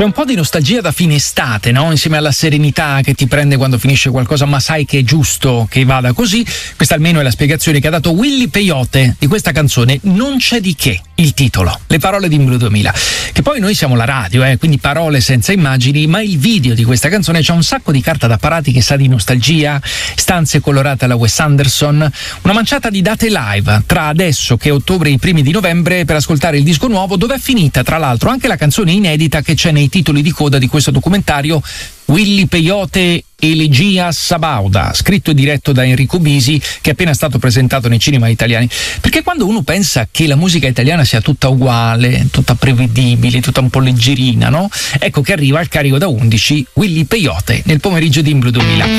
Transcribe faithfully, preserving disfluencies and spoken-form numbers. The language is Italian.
C'è un po' di nostalgia da fine estate, no? Insieme alla serenità che ti prende quando finisce qualcosa, ma sai che è giusto che vada così. Questa almeno è la spiegazione che ha dato Willy Peyote di questa canzone Non c'è di che, il titolo, le parole di Blue duemila. Che poi noi siamo la radio, eh, quindi parole senza immagini, ma il video di questa canzone c'ha un sacco di carta da parati che sa di nostalgia, stanze colorate alla Wes Anderson, una manciata di date live tra adesso che è ottobre e i primi di novembre per ascoltare il disco nuovo, dove è finita tra l'altro anche la canzone inedita che c'è nei titoli di coda di questo documentario, Willy Peyote Elegia Sabauda, scritto e diretto da Enrico Bisi, che è appena stato presentato nei cinema italiani. Perché quando uno pensa che la musica italiana sia tutta uguale, tutta prevedibile, tutta un po' leggerina, no? Ecco che arriva al carico da undici Willy Peyote nel pomeriggio di Blue duemila.